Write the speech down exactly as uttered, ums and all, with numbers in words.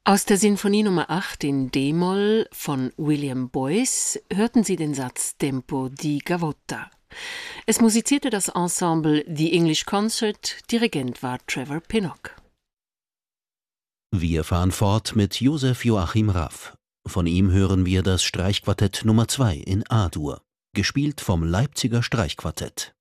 Aus der Sinfonie Nummer acht in D-Moll von William Boyce hörten Sie den Satz Tempo di Gavotta. Es musizierte das Ensemble The English Concert, Dirigent war Trevor Pinnock. Wir fahren fort mit Josef Joachim Raff. Von ihm hören wir das Streichquartett Nummer zwei in A-Dur, gespielt vom Leipziger Streichquartett.